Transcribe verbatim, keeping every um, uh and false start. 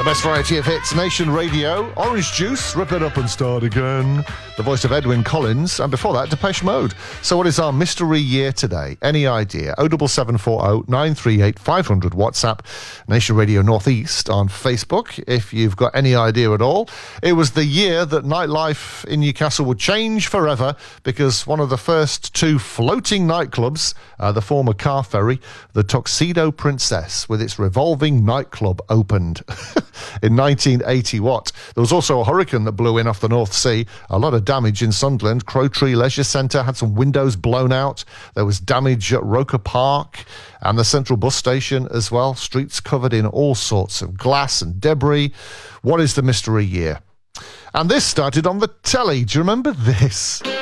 best variety of hits, Nation Radio, Orange Juice, Rip It Up and Start Again, the voice of Edwyn Collins, and before that, Depeche Mode. So what is our mystery year today? Any idea? oh seven seven four oh nine three eight five hundred, WhatsApp, Nation Radio Northeast on Facebook, if you've got any idea at all. It was the year that nightlife in Newcastle would change forever, because one of the first two floating nightclubs, uh, the former car ferry, the Tuxedo Princess, with its revolving nightclub, opened in nineteen eighty. What? There was also a hurricane that blew in off the North Sea. A lot of damage in Sunderland. Crowtree Leisure Centre had some windows blown out. There was damage at Roker Park and the Central Bus Station as well. Streets covered in all sorts of glass and debris. What is the mystery year? And this started on the telly. Do you remember this?